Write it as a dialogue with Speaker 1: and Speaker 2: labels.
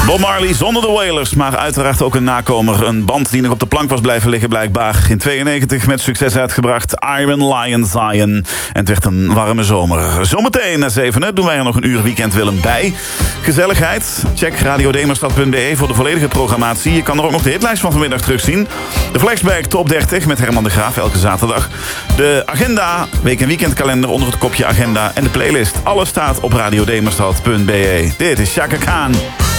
Speaker 1: Bob Marley zonder de Wailers, maar uiteraard ook een nakomer. Een band die nog op de plank was blijven liggen blijkbaar. In 92 met succes uitgebracht. Iron Lion Zion. En het werd een warme zomer. Zometeen na 7 doen wij er nog een uur Weekend Willem bij. Gezelligheid. Check radiodemerstad.be voor de volledige programmatie. Je kan er ook nog de hitlijst van vanmiddag terugzien. De Flashback Top 30 met Herman de Graaf elke zaterdag. De agenda, week- en weekendkalender onder het kopje agenda. En de playlist. Alles staat op radiodemerstad.be. Dit is Chaka Khan.